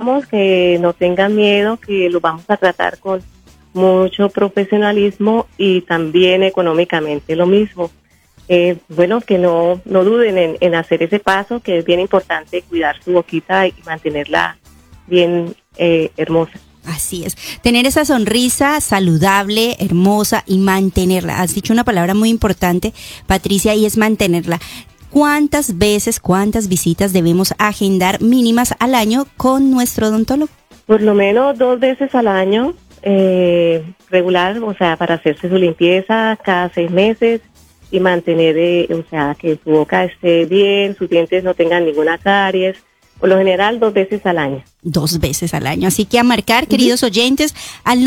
invitamos que no tengan miedo, que los vamos a tratar con mucho profesionalismo y también económicamente lo mismo. Bueno, que no duden en hacer ese paso, que es bien importante cuidar su boquita y mantenerla bien hermosa. Así es, tener esa sonrisa saludable, hermosa y mantenerla. Has dicho una palabra muy importante, Patricia, y es mantenerla. ¿Cuántas visitas debemos agendar mínimas al año con nuestro odontólogo? Por lo menos 2 veces al año, regular, o sea, para hacerse su limpieza cada 6 meses y mantener, o sea, que su boca esté bien, sus dientes no tengan ninguna caries. Por lo general, 2 veces al año. 2 veces al año. Así que a marcar, queridos oyentes, al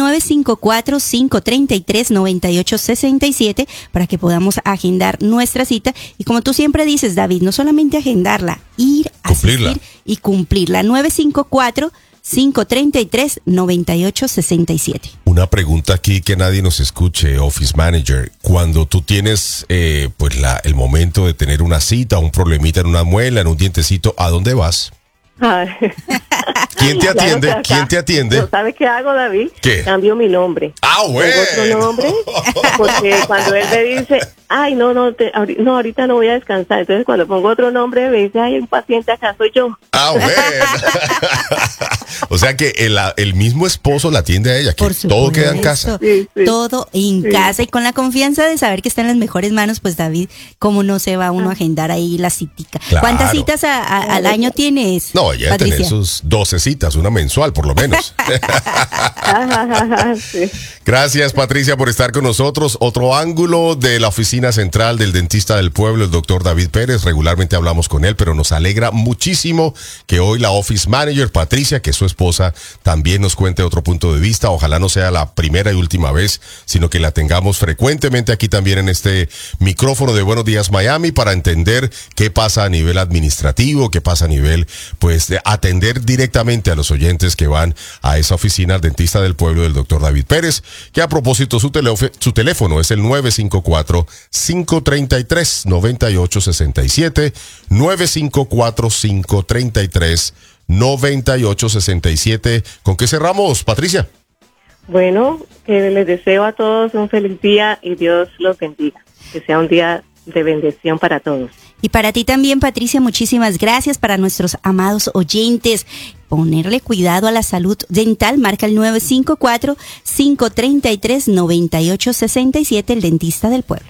954-533-9867 para que podamos agendar nuestra cita. Y como tú siempre dices, David, no solamente agendarla, ir a asistir y cumplirla. 954-533-9867. Una pregunta aquí que nadie nos escuche, Office Manager. Cuando tú tienes pues el momento de tener una cita, un problemita en una muela, en un dientecito, ¿a dónde vas? ¿Quién te atiende? Claro, ¿Quién te atiende? ¿Sabes qué hago, David? ¿Qué? Cambio mi nombre. Ah, bueno. Tengo otro nombre, porque cuando él me dice, ay, ahorita no voy a descansar. Entonces, cuando pongo otro nombre, me dice, ay, un paciente acá soy yo. Ah, bueno. O sea que el mismo esposo la atiende a ella, que todo queda en casa. Sí. Todo en casa y con la confianza de saber que está en las mejores manos, pues David, ¿cómo no se va uno a agendar ahí la citica? Claro. ¿Cuántas citas al año tienes? No, ya Patricia? tener sus 12 citas, una mensual por lo menos. Sí. Gracias, Patricia, por estar con nosotros. Otro ángulo de la oficina central del dentista del pueblo, el doctor David Pérez. Regularmente hablamos con él, pero nos alegra muchísimo que hoy la Office Manager, Patricia, que es su esposa, también nos cuente otro punto de vista. Ojalá no sea la primera y última vez, sino que la tengamos frecuentemente aquí también en este micrófono de Buenos Días Miami para entender qué pasa a nivel administrativo, qué pasa a nivel, pues, de atender directamente a los oyentes que van a esa oficina, al dentista del pueblo del doctor David Pérez, que a propósito su teléfono es el 954-533-9867, 954-533-9867. ¿Con qué cerramos, Patricia? Bueno, que les deseo a todos un feliz día y Dios los bendiga. Que sea un día de bendición para todos. Y para ti también, Patricia, muchísimas gracias. Para nuestros amados oyentes, ponerle cuidado a la salud dental, marca el 954-533-9867, el dentista del pueblo.